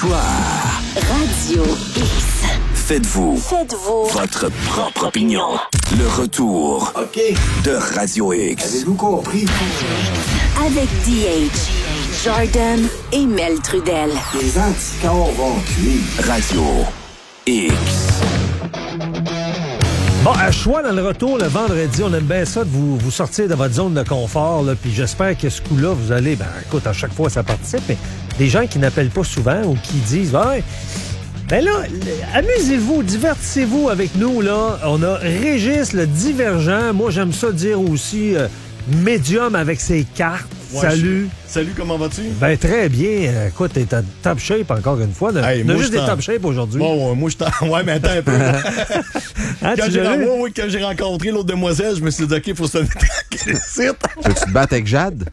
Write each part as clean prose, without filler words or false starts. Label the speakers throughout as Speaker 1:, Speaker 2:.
Speaker 1: Comptoir.
Speaker 2: Radio X.
Speaker 1: Faites-vous votre propre opinion. Le retour de Radio X.
Speaker 3: Avez-vous compris?
Speaker 2: Avec DH, Jordan et Mel Trudel.
Speaker 3: Les anticorps vont cuire.
Speaker 1: Radio X.
Speaker 4: Bon, à choix dans le retour le vendredi, on aime bien ça de vous sortir de votre zone de confort, là, puis j'espère que ce coup-là, vous allez, écoute, à chaque fois ça participe, mais des gens qui n'appellent pas souvent ou qui disent, ouais, ben là, amusez-vous, divertissez-vous avec nous, là. On a Régis, le divergent, moi j'aime ça dire aussi médium avec ses cartes. Ouais, salut.
Speaker 5: Salut, comment vas-tu?
Speaker 4: Ben très bien. Écoute, t'es en top shape encore une fois. On a juste des top shape aujourd'hui.
Speaker 5: Bon, moi, ouais, mais attends un peu.
Speaker 4: Hein,
Speaker 5: quand j'ai rencontré l'autre demoiselle, je me suis dit, OK, il faut se tranquilliser.
Speaker 6: Veux-tu te battre avec Jade?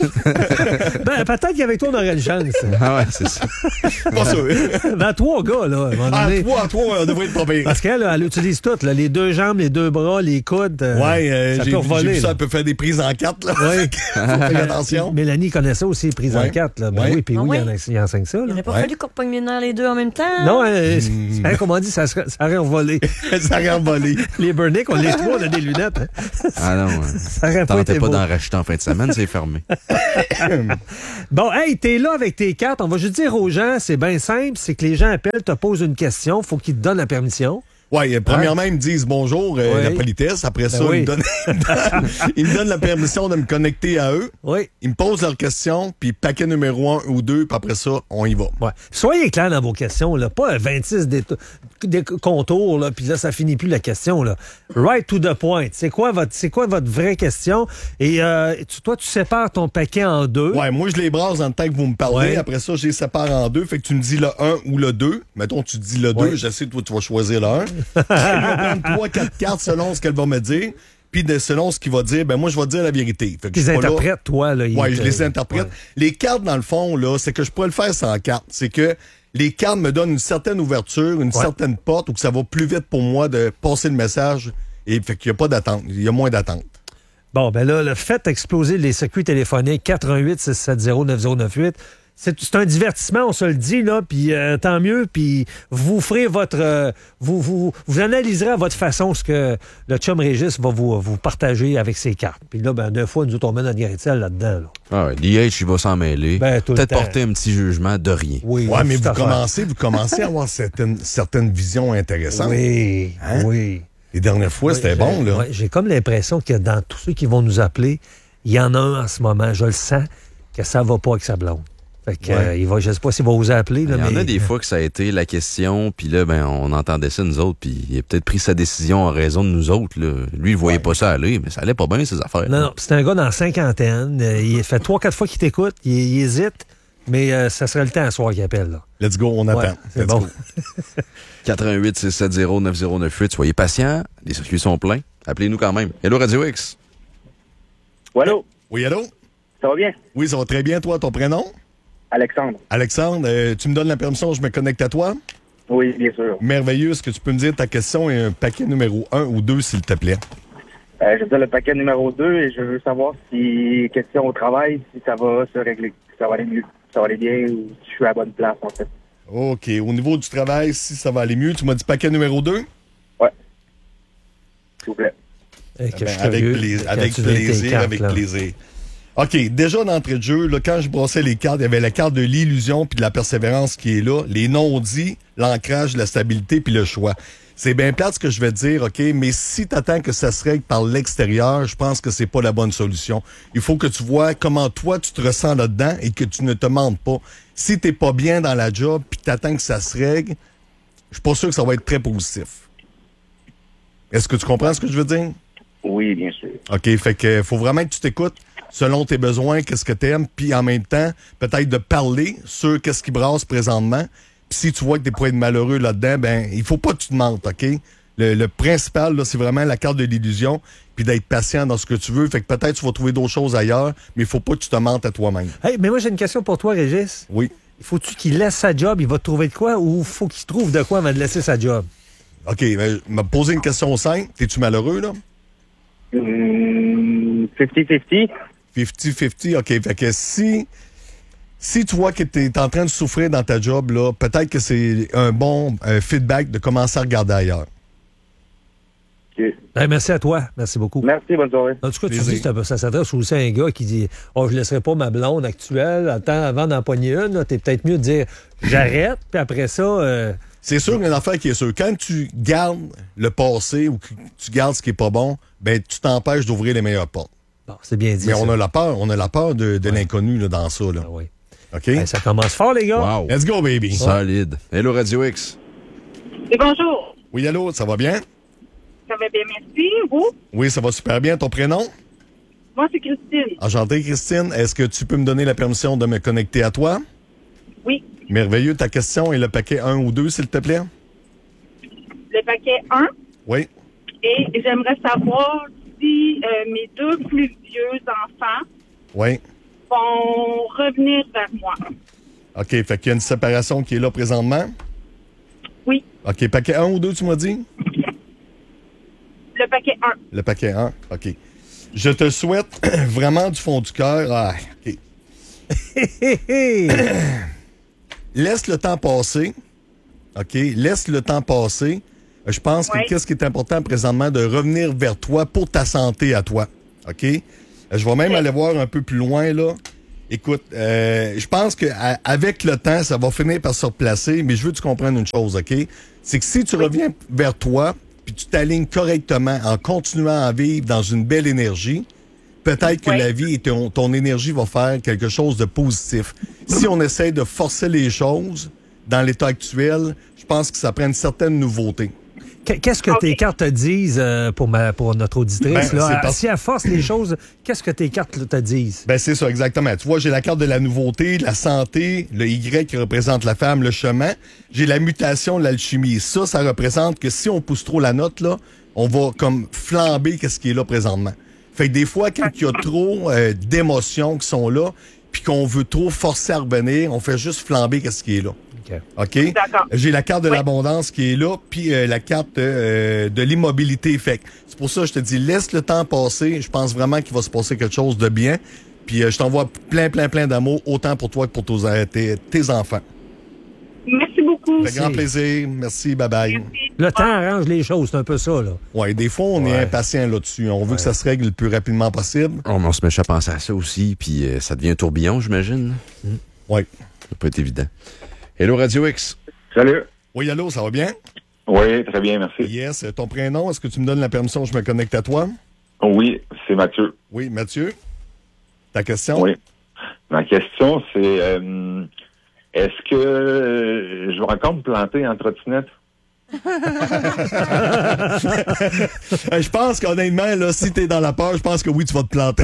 Speaker 4: Ben, peut-être qu'avec toi, on aurait une chance.
Speaker 6: Ah ouais, c'est ça.
Speaker 5: Pas sûr.
Speaker 4: Ben, trois gars, là. À un moment donné.
Speaker 5: Toi, on devrait être pas pire.
Speaker 4: Parce qu'elle, elle utilise tout, là, les deux jambes, les deux bras, les coudes.
Speaker 5: Ouais,
Speaker 4: ça peut revoler.
Speaker 5: J'ai vu ça, elle peut faire des prises en quatre, là.
Speaker 4: Oui.
Speaker 5: Faut faire attention.
Speaker 4: Mélanie connaît ça aussi, prise en quatre, là. Ben oui, puis oui, il enseigne ça, là.
Speaker 7: Il n'aurait pas fallu qu'on pogne les deux en même temps.
Speaker 4: Non, comme on dit, ça aurait revolé.
Speaker 5: Ça aurait revolé.
Speaker 4: Les Burnick, on les trois, on a des lunettes. Hein.
Speaker 6: Ah non,
Speaker 4: ça aurait pas été
Speaker 6: pas
Speaker 4: beau.
Speaker 6: d'en racheter en fin de semaine, c'est fermé.
Speaker 4: Bon, hey, t'es là avec tes cartes. On va juste dire aux gens, c'est bien simple, c'est que les gens appellent, te posent une question, faut qu'ils te donnent la permission.
Speaker 5: Oui, premièrement, ils me disent bonjour, la politesse. Après ça, ils me donnent la permission de me connecter à eux.
Speaker 4: Oui.
Speaker 5: Ils me posent leurs questions, puis paquet numéro 1 ou 2, puis après ça, on y va.
Speaker 4: Ouais. Soyez clairs dans vos questions, là. Pas 26 des contours, là, puis là, ça finit plus la question, là. Right to the point. C'est quoi votre vraie question? Et toi, tu sépares ton paquet en deux.
Speaker 5: Ouais, moi, je les brasse dans le temps que vous me parlez.
Speaker 4: Ouais.
Speaker 5: Après ça, je les sépare en deux. Fait que tu me dis le 1 ou le 2. Mettons, tu dis le 2. Je sais que toi, tu vas choisir le 1. Elle va prendre 3-4 cartes selon ce qu'elle va me dire. Puis selon ce qu'il va dire, ben moi, je vais dire la vérité. Fait que
Speaker 4: tu les interprètes, toi, là.
Speaker 5: Oui, je les interprète. Ouais. Les cartes, dans le fond, là, c'est que je pourrais le faire sans cartes. C'est que les cartes me donnent une certaine ouverture, une certaine porte, ou que ça va plus vite pour moi de passer le message. Et fait qu'il n'y a pas d'attente. Il y a moins d'attente.
Speaker 4: Bon, ben là, le fait exploser les circuits téléphoniques 418-670-9098, c'est un divertissement, on se le dit, là, puis tant mieux, puis vous ferez votre... vous analyserez à votre façon ce que le chum Régis va vous partager avec ses cartes. Puis là, ben, 2 fois, nous autres, on met notre Gaëtiel là-dedans, là.
Speaker 6: Ah ouais, DH, il va s'en mêler.
Speaker 4: Ben,
Speaker 6: peut-être porter un petit jugement de rien.
Speaker 4: Oui,
Speaker 5: ouais, mais vous commencez à avoir certaines visions intéressantes.
Speaker 4: Oui,
Speaker 5: hein?
Speaker 4: Oui.
Speaker 5: Les dernières fois, c'était bon, là.
Speaker 4: Ouais, j'ai comme l'impression que dans tous ceux qui vont nous appeler, il y en a un en ce moment, je le sens, que ça va pas avec sa blonde. Fait que, je ne sais pas s'il va oser appeler. Là,
Speaker 6: il y en a des fois que ça a été la question, puis là, ben, on entendait ça, nous autres, puis il a peut-être pris sa décision en raison de nous autres. Là. Lui, il voyait pas ça aller, mais ça allait pas bien, ces affaires.
Speaker 4: Non, c'est un gars dans la cinquantaine. Il fait 3-4 fois qu'il t'écoute. Il hésite, mais ça serait le temps à soir qu'il appelle. Là.
Speaker 5: Let's go, on attend.
Speaker 4: C'est bon.
Speaker 6: 88-670-9098. Soyez patients, les circuits sont pleins. Appelez-nous quand même. Hello, Radio X.
Speaker 8: Allô?
Speaker 5: Oui, allô?
Speaker 8: Ça va bien?
Speaker 5: Oui, ça va très bien. Toi, ton prénom?
Speaker 8: Alexandre.
Speaker 5: Alexandre, tu me donnes la permission, je me connecte à toi?
Speaker 8: Oui, bien sûr.
Speaker 5: Merveilleux. Est-ce que tu peux me dire ta question et un paquet numéro 1 ou 2, s'il te plaît?
Speaker 8: Je veux dire le paquet numéro 2 et je veux savoir si, question au travail, si ça va se régler, si ça va aller mieux, si ça va aller bien ou si je suis à la bonne place, en fait.
Speaker 5: OK. Au niveau du travail, si ça va aller mieux, tu m'as dit paquet numéro 2?
Speaker 8: Ouais. S'il vous plaît.
Speaker 5: Avec plaisir. OK, déjà d'entrée de jeu, là, quand je brossais les cartes, il y avait la carte de l'illusion puis de la persévérance qui est là, les non-dits, l'ancrage, la stabilité puis le choix. C'est bien plate ce que je vais te dire, OK, mais si tu attends que ça se règle par l'extérieur, je pense que c'est pas la bonne solution. Il faut que tu vois comment toi tu te ressens là-dedans et que tu ne te mentes pas. Si t'es pas bien dans la job puis t'attends que ça se règle, je suis pas sûr que ça va être très positif. Est-ce que tu comprends ce que je veux dire?
Speaker 8: Oui, bien sûr.
Speaker 5: OK, fait que faut vraiment que tu t'écoutes selon tes besoins, qu'est-ce que tu aimes, puis en même temps, peut-être de parler sur qu'est-ce qui brasse présentement. Puis si tu vois que tu pourrais être malheureux là-dedans, ben il faut pas que tu te mentes, OK? Le principal, là, c'est vraiment la carte de l'illusion, puis d'être patient dans ce que tu veux. Fait que peut-être tu vas trouver d'autres choses ailleurs, mais il faut pas que tu te mentes à toi-même.
Speaker 4: Hey, mais moi, j'ai une question pour toi, Régis.
Speaker 5: Oui.
Speaker 4: Faut-tu qu'il laisse sa job, il va te trouver de quoi, ou faut qu'il se trouve de quoi avant de laisser sa job?
Speaker 5: OK, ben, m'a posé une question simple. T'es-tu malheureux, là?
Speaker 8: 50-50.
Speaker 5: 50-50, OK. Fait que si Si tu vois que tu es en train de souffrir dans ta job, là, peut-être que c'est un bon feedback de commencer à regarder ailleurs.
Speaker 8: OK.
Speaker 4: Hey, merci à toi. Merci beaucoup.
Speaker 8: Merci, bonne soirée.
Speaker 4: En tout cas, tu dis que ça s'adresse aussi à un gars qui dit « Oh, je laisserai pas ma blonde actuelle. Attends, avant d'empoigner une, t'es peut-être mieux de dire « J'arrête. » Puis après ça...
Speaker 5: C'est sûr qu'il y a une affaire qui est sûre. Quand tu gardes le passé ou que tu gardes ce qui est pas bon, ben tu t'empêches d'ouvrir les meilleures portes.
Speaker 4: Bon, c'est bien dit.
Speaker 5: Mais on a la peur de l'inconnu là, dans ça. Là.
Speaker 4: Ah oui.
Speaker 5: OK?
Speaker 4: Hey, ça commence fort, les gars.
Speaker 6: Wow.
Speaker 5: Let's go, baby.
Speaker 6: Solide. Hello, Radio X.
Speaker 9: Et bonjour.
Speaker 5: Oui, allô, ça va bien?
Speaker 9: Ça va bien, merci. Vous?
Speaker 5: Oui, ça va super bien. Ton prénom?
Speaker 9: Moi, c'est Christine.
Speaker 5: Enchantée, Christine. Est-ce que tu peux me donner la permission de me connecter à toi?
Speaker 9: Oui.
Speaker 5: Merveilleux. Ta question est le paquet 1 ou 2, s'il te plaît?
Speaker 9: Le paquet 1.
Speaker 5: Oui.
Speaker 9: Et j'aimerais savoir si mes deux plus vieux enfants
Speaker 5: Oui.
Speaker 9: vont revenir vers moi.
Speaker 5: OK. Fait qu'il y a une séparation qui est là présentement?
Speaker 9: Oui.
Speaker 5: OK. Paquet 1 ou 2, tu m'as dit?
Speaker 9: Le paquet 1.
Speaker 5: Le paquet 1. OK. Je te souhaite vraiment du fond du cœur. Ah, OK. Laisse le temps passer. OK? Laisse le temps passer. Je pense que qu'est-ce qui est important présentement, de revenir vers toi pour ta santé à toi. OK? Je vais même aller voir un peu plus loin, là. Écoute, je pense qu'avec le temps, ça va finir par se replacer, mais je veux que tu comprennes une chose, OK? C'est que si tu reviens vers toi, puis tu t'alignes correctement en continuant à vivre dans une belle énergie, peut-être que la vie et ton énergie va faire quelque chose de positif. Si on essaie de forcer les choses dans l'état actuel, je pense que ça prend une certaine nouveauté.
Speaker 4: Qu'est-ce que tes cartes te disent pour notre auditrice? Si elle force les choses, qu'est-ce que tes cartes te disent?
Speaker 5: Ben c'est ça, exactement. Tu vois, j'ai la carte de la nouveauté, la santé, le Y qui représente la femme, le chemin. J'ai la mutation, l'alchimie. Ça représente que si on pousse trop la note, là, on va comme flamber qu'est-ce qui est là présentement. Fait que des fois, quand il y a trop d'émotions qui sont là, puis qu'on veut trop forcer à revenir, on fait juste flamber qu'est-ce qui est là. OK?
Speaker 9: D'accord.
Speaker 5: J'ai la carte de l'abondance qui est là, puis la carte de l'immobilité. Fait que c'est pour ça que je te dis, laisse le temps passer. Je pense vraiment qu'il va se passer quelque chose de bien. Puis je t'envoie plein d'amour, autant pour toi que pour tes enfants.
Speaker 9: Merci beaucoup.
Speaker 5: Avec grand plaisir. Merci, bye-bye.
Speaker 9: Merci.
Speaker 4: Le temps arrange les choses, c'est un peu ça, là.
Speaker 5: Oui, des fois, on est impatient là-dessus. On veut que ça se règle le plus rapidement possible.
Speaker 6: Oh, mais on se met à penser à ça aussi, puis ça devient un tourbillon, j'imagine.
Speaker 5: Oui.
Speaker 6: Ça peut être évident. Hello, Radio X.
Speaker 10: Salut.
Speaker 5: Oui, allô, ça va bien?
Speaker 10: Oui, très bien, merci.
Speaker 5: Yes. Ton prénom, est-ce que tu me donnes la permission que je me connecte à toi?
Speaker 10: Oui, c'est Mathieu.
Speaker 5: Oui, Mathieu. Ta question?
Speaker 10: Oui. Ma question, c'est est-ce que je vais encore me planter en trottinette?
Speaker 5: Je pense qu'honnêtement, là, si t'es dans la peur, je pense que oui, tu vas te planter.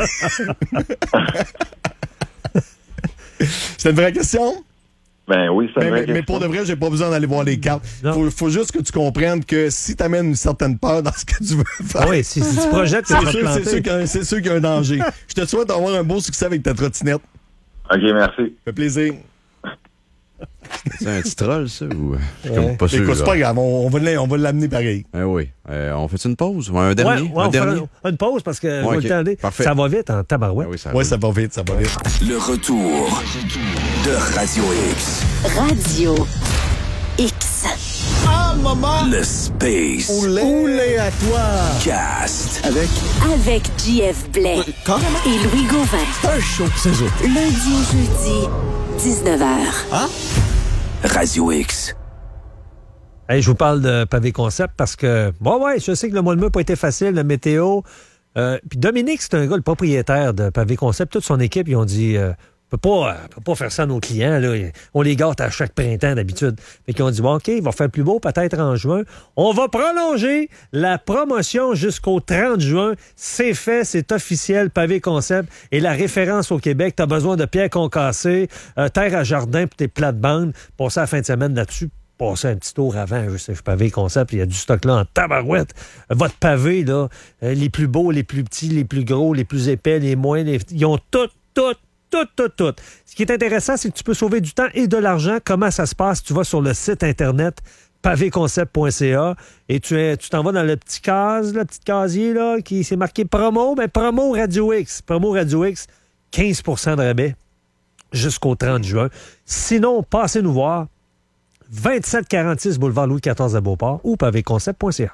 Speaker 5: C'est une vraie question?
Speaker 10: Ben oui, c'est une vraie question.
Speaker 5: Mais pour de vrai, j'ai pas besoin d'aller voir les cartes. Faut juste que tu comprennes que si t'amènes une certaine peur dans ce que tu veux faire.
Speaker 4: Oui, si tu projettes,
Speaker 5: c'est sûr qu'il y a un danger. Je te souhaite d'avoir un beau succès avec ta trottinette.
Speaker 10: OK, merci.
Speaker 5: Ça fait plaisir.
Speaker 6: C'est un petit troll, ça? Ou... Je suis comme pas sûr.
Speaker 5: Écoute, c'est pas grave, on va l'amener pareil.
Speaker 6: Oui. On fait une pause? Un dernier?
Speaker 4: On fait une pause parce que vous le tendez. Ça va vite en tabarouette.
Speaker 5: Oui, ça va vite.
Speaker 1: Le retour de Radio X.
Speaker 2: Radio X.
Speaker 3: Ah, maman!
Speaker 1: Le Space.
Speaker 3: Oulé à toi!
Speaker 1: Cast.
Speaker 2: Avec JF Blais. Et Louis Gauvin.
Speaker 3: Un show, c'est ça.
Speaker 2: Lundi au jeudi, 19h.
Speaker 3: Hein?
Speaker 1: Radio X.
Speaker 4: Hey, je vous parle de Pavé Concept parce que, je sais que le mois de mai n'a pas été facile, la météo. Puis Dominique, c'est un gars, le propriétaire de Pavé Concept. Toute son équipe, ils ont dit, on peut pas faire ça à nos clients. Là. On les gâte à chaque printemps d'habitude. Fait qu'ils ont dit, OK, il va faire plus beau peut-être en juin. On va prolonger la promotion jusqu'au 30 juin. C'est fait, c'est officiel, Pavé Concept. Et la référence au Québec, tu as besoin de pierres concassées, terre à jardin pour tes plates-bandes. Passer la fin de semaine là-dessus. Passer un petit tour avant, je sais, Pavé Concept, il y a du stock là en tabarouette. Votre pavé, là, les plus beaux, les plus petits, les plus gros, les plus épais, les moins, ils ont tout. Ce qui est intéressant, c'est que tu peux sauver du temps et de l'argent. Comment ça se passe? Tu vas sur le site Internet pavéconcept.ca et tu t'en vas dans le petit casier là, qui s'est marqué promo. Ben, promo Radio X. Promo Radio X, 15% de rabais. jusqu'au 30 juin. Sinon, passez nous voir. 2746 boulevard Louis XIV à Beauport ou pavéconcept.ca.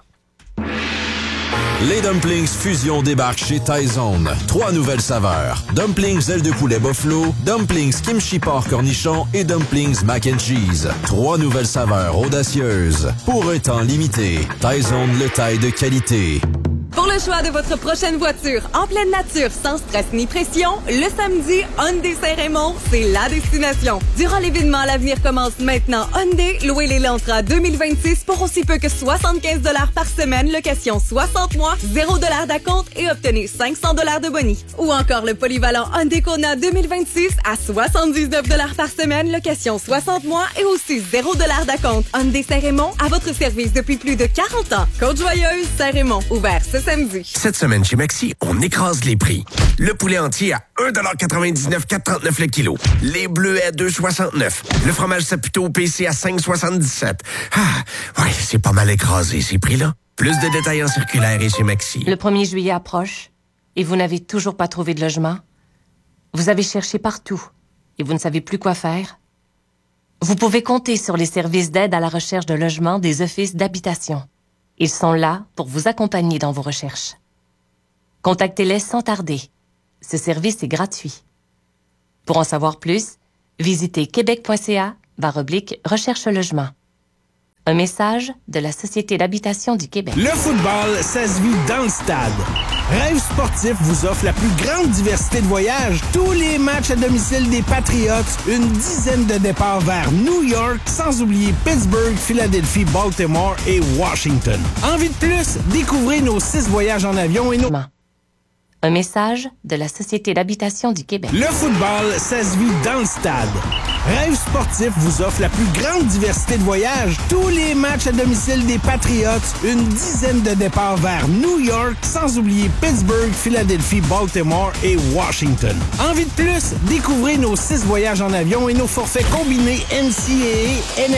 Speaker 11: Les Dumplings Fusion débarquent chez Taizone. 3 nouvelles saveurs. Dumplings ailes de poulet buffalo, Dumplings kimchi porc cornichon et Dumplings mac and cheese. 3 nouvelles saveurs audacieuses. Pour un temps limité. Taizone, le taille de qualité.
Speaker 12: Pour le choix de votre prochaine voiture en pleine nature, sans stress ni pression, le samedi, Hyundai Saint-Raymond, c'est la destination. Durant l'événement, l'avenir commence maintenant. Hyundai, louez les Elantra 2026 pour aussi peu que 75 $ par semaine, location 60 mois, 0 $ d'acompte et obtenez 500 $ de boni. Ou encore le polyvalent Hyundai Kona 2026 à 79 $ par semaine, location 60 mois et aussi 0 $ d'acompte. Hyundai Saint-Raymond, à votre service depuis plus de 40 ans. Côte-Joyeuse, Saint-Raymond, ouvert ce samedi.
Speaker 13: Cette semaine chez Maxi, on écrase les prix. Le poulet entier à 1,99 $, 4,39 le kilo. Les bleuets à 2,69. Le fromage Saputo PC à 5,77. Ah, ouais, c'est pas mal écrasé, ces prix-là. Plus de détails en circulaire et chez Maxi.
Speaker 14: Le 1er juillet approche et vous n'avez toujours pas trouvé de logement? Vous avez cherché partout et vous ne savez plus quoi faire? Vous pouvez compter sur les services d'aide à la recherche de logement des offices d'habitation. Ils sont là pour vous accompagner dans vos recherches. Contactez-les sans tarder. Ce service est gratuit. Pour en savoir plus, visitez québec.ca/recherche-logement. Un message de la Société d'habitation du Québec.
Speaker 3: Le football, ça se vit dans le stade. Rêve Sportif vous offre la plus grande diversité de voyages. Tous les matchs à domicile des Patriots, une dizaine de départs vers New York, sans oublier Pittsburgh, Philadelphie, Baltimore et Washington. Envie de plus? Découvrez nos 6 voyages en avion et nos...
Speaker 14: Un message de la Société d'habitation du Québec.
Speaker 3: Le football, ça se vit dans le stade. Rêve Sportif vous offre la plus grande diversité de voyages. Tous les matchs à domicile des Patriots, une dizaine de départs vers New York, sans oublier Pittsburgh, Philadelphie, Baltimore et Washington. Envie de plus? Découvrez nos 6 voyages en avion et nos forfaits combinés NCAA,